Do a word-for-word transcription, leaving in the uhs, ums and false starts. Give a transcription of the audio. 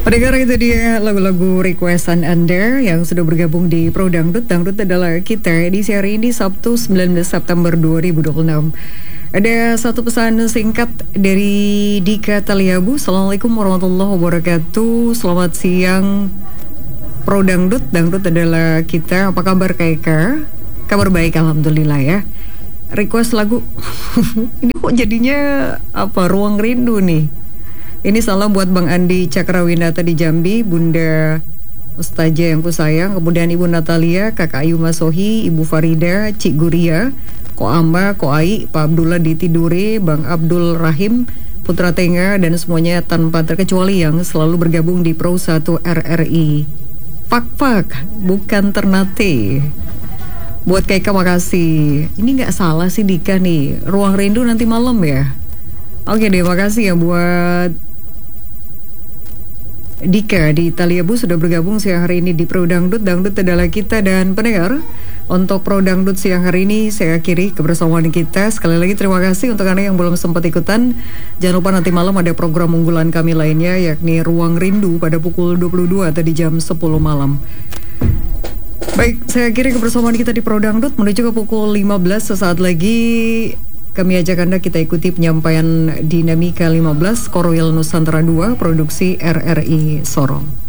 Pendengar, itu dia lagu-lagu requestan Anda yang sudah bergabung di Pro Dangdut. Dangdut adalah kita di hari ini Sabtu sembilan belas September dua ribu dua puluh enam. Ada satu pesan singkat dari Dika Taliabu. Assalamualaikum warahmatullahi wabarakatuh. Selamat siang Pro Dangdut. Dangdut adalah kita. Apa kabar Kak Eka? Kabar baik, alhamdulillah ya. Request lagu ini kok jadinya apa, Ruang Rindu nih. Ini salam buat Bang Andi Cakrawinata di Jambi, Bunda Ustazah yang kusayang, kemudian Ibu Natalia, Kakak Ayu Masohi, Ibu Farida, Cik Guria, Ko Amba, Ko Ai, Pak Abdullah di Tidore, Bang Abdul Rahim, Putra Tengah, dan semuanya tanpa terkecuali yang selalu bergabung di Pro satu R R I. Pak-pak, bukan Ternate. Buat Keka makasih. Ini nggak salah sih Dika nih, Ruang Rindu nanti malam ya. Oke deh, makasih ya buat Dika di Taliabu sudah bergabung siang hari ini di Pro Dangdut. Dangdut adalah kita. Dan pendengar, untuk Pro Dangdut siang hari ini saya akhiri kebersamaan kita. Sekali lagi terima kasih untuk Anda yang belum sempat ikutan. Jangan lupa nanti malam ada program unggulan kami lainnya, yakni Ruang Rindu pada pukul dua puluh dua atau di jam sepuluh malam. Baik, saya akhiri kebersamaan kita di Pro Dangdut menuju ke pukul lima belas. Sesaat lagi kami ajak Anda kita ikuti penyampaian Dinamika lima belas Korwil Nusantara dua, produksi R R I Sorong.